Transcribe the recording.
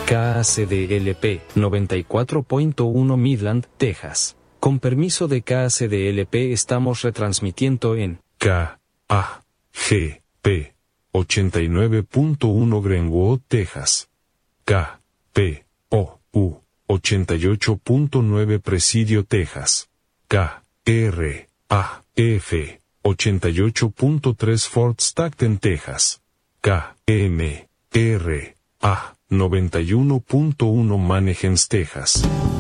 KACDLP 94.1 Midland, Texas. Con permiso de KACDLP estamos retransmitiendo en KAGP 89.1 Greenwood, Texas. KPOU 88.9 Presidio, Texas. KRAF 88.3 Fort Stockton, Texas. KMRA 91.1 Manheim, Texas.